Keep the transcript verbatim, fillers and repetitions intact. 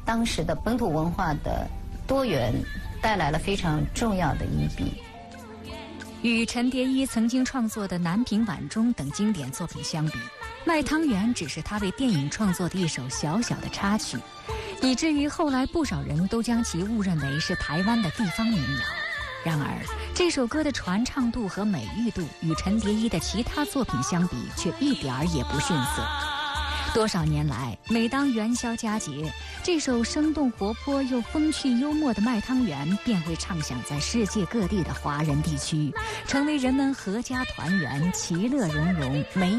当时的本土文化的多元带来了非常重要的一笔。 与陈蝶衣曾经创作的《南屏晚钟》等经典作品相比，《卖汤圆》只是他为电影创作的一首小小的插曲，以至于后来不少人都将其误认为是台湾的地方民谣。然而，这首歌的传唱度和美誉度与陈蝶衣的其他作品相比，却一点儿也不逊色。多少年来，每当元宵佳节，这首生动活泼又风趣幽默的《卖汤圆》便会唱响在世界各地的华人地区，成为人们阖家团圆、其乐融融、美